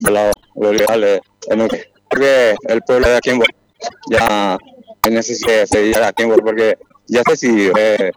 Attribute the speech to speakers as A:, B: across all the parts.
A: lado, los liberales, porque el pueblo de aquí en Bolivia ya hay necesidad de seguir aquí en Bolivia, porque ya se decidió,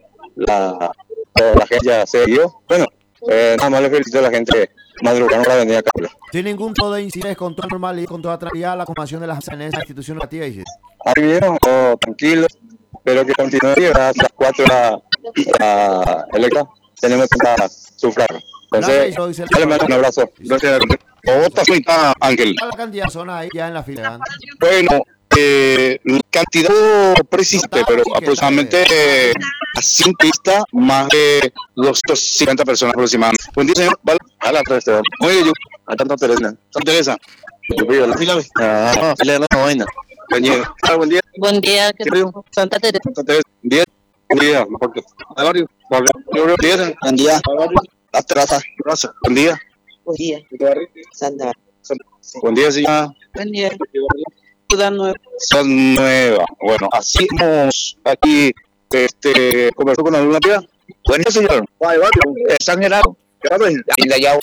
A: la gente ya se dio. Bueno, nada más le felicito a la gente madrugando la avenida Carlos.
B: Sin ningún tipo de incidentes, con toda normalidad, con toda tranquilidad, la conformación de las en esa institución educativa, dice.
A: Ahí vieron, tranquilos, pero que continúe a las 4 la electa, tenemos que sufragar. Entonces, dale un abrazo. Gracias.
C: Otra suita, Ángel.
B: ¿Cuál cantidad son ahí ya en la fila?
C: Bueno, cantidad no precisa, pero aproximadamente a simple vista, más de 250 personas aproximadamente. Buen día, señor. Vale. Oye, yo.
A: A Santa Teresa.
C: Santa Teresa.
A: Yo pido la fila. Fila de la vaina.
C: Buen día.
D: Buen día, Santa Teresa.
C: Santa Teresa. Buen día. Buen día.
A: Buen día. La terraza.
C: Buen día.
D: Buen día. Santa.
C: Buen día, señora.
D: Buen día. Ciudad Nueva.
C: Ciudad Nueva. Bueno, así hemos aquí conversó con alguna tía. Buen día, señor. San Gerardo. Y la ya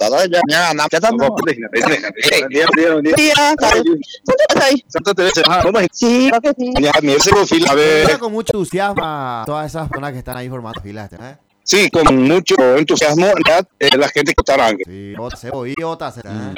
C: Santa Teresa.
D: Sí, creo que sí.
C: A ver.
B: Con mucho entusiasmo todas esas personas que están ahí formando filas, ¿eh?
C: Sí, con mucho entusiasmo, la gente que está Ángel.
B: Sí, otra será.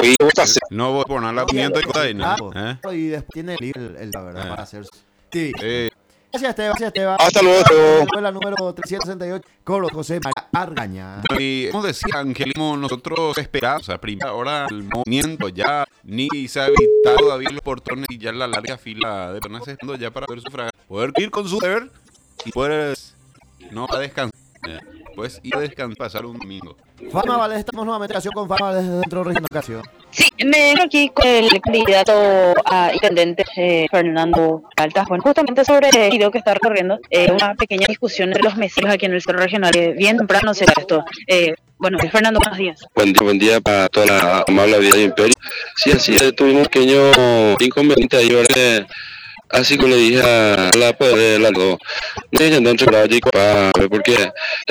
E: No voy a poner la 500 y codaina.
B: Y después tiene la verdad para hacer. Sí. Gracias, Esteban.
C: Hasta luego.
B: La número 368, Coro José María Argaña.
E: Y como decía Angelimo, nosotros esperamos a primera hora el movimiento, ya ni se ha evitado todavía los portones y ya la larga fila de personas estando ya para poder sufragar. Poder ir con su deber y poder no a descansar. Pues ir a descansar, pasar un domingo.
B: Fama Valdés, estamos nuevamente en relación con Fama Valdés dentro de Región de Ocasión.
D: Sí, me vengo aquí con el candidato a intendente Fernando Altas. Bueno, justamente sobre el video que está recorriendo, una pequeña discusión entre los mesinos aquí en el centro regional. Bien temprano será esto. Bueno, Fernando, buenos días.
F: Buen día para toda la amable vida de Imperio. Sí, así es, tuvimos un pequeño inconveniente ahí, ¿verdad? Así que le dije a la poder las dos. Me dije entonces para ver por qué.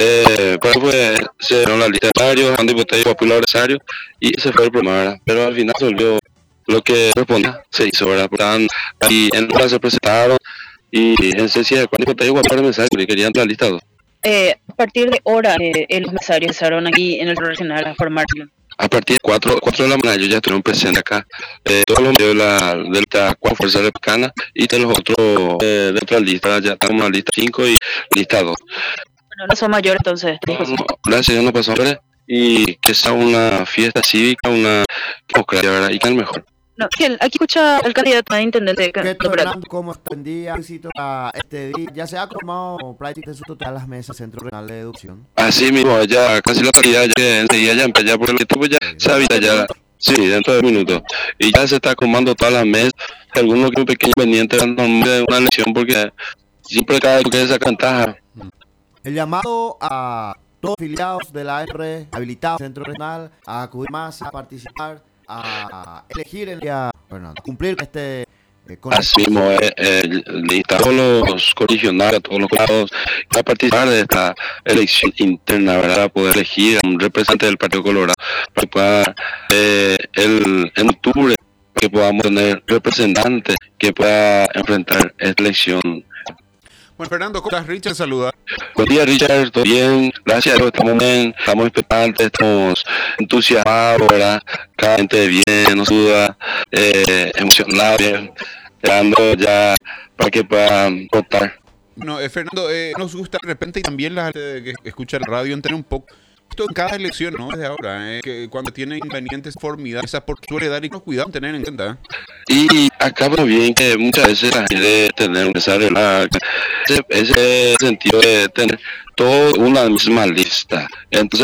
F: Pues se dieron la lista de varios, Andy Botello, Popular Adversario, y ese fue el problema, ¿verdad? Pero al final se volvió lo que respondía, se hizo, ¿verdad? Y en la se presentaron, y en sencilla de Andy Botello, Popular Adversario, y querían la lista dos.
D: A partir de ahora, los empresarios empezaron aquí en el regional a formarlo.
F: A partir de 4 de la mañana ellos ya estuvieron presentes acá, todos los medios de la cuatro fuerzas republicanas y de los otros de otras listas, ya estamos en la lista 5 y lista 2.
D: Bueno, no son mayores entonces.
F: Gracias a Dios no pasó, ¿verdad? Y que sea una fiesta cívica, una democracia, ¿verdad? Y que es el mejor.
D: No, aquí escucha el candidato a intendente.
B: ¿Cómo extendía este día? Ya se ha formado prácticamente su total las mesas Centro Regional de Educación.
F: Así mismo, ya casi la paridad, ya enseguida ya empezó por el equipo, ya se habita ya, sí, dentro de minutos. Y ya se está comando todas las mesas, algunos que un pequeño pendiente de una elección porque siempre cada vez que saca ventaja.
B: El llamado a todos los afiliados de la AR habilitados Centro Regional a acudir más, a participar, a elegir el día, Fernando, cumplir
F: así mismo, a todos los coligionarios, a todos los lados, a participar de esta elección interna, ¿verdad? Para poder elegir a un representante del Partido Colorado, para que pueda, en octubre, que podamos tener representantes que pueda enfrentar esta elección.
E: Bueno, Fernando, ¿cómo estás? Richard, saluda.
F: Buen día, Richard, todo bien, gracias, estamos bien, estamos expectantes, estamos entusiasmados, ¿verdad? Cada gente bien, nos duda, emocionados, esperando ya para que puedan votar.
E: Bueno, Fernando, nos gusta de repente y también la gente que escucha el radio entender un poco esto en cada elección, ¿no? Desde ahora, que cuando tiene inconvenientes formidables, esa por suele dar y con cuidado tener en cuenta.
F: Y acá muy bien que muchas veces la gente debe tener ese sentido de tener toda una misma lista. Entonces,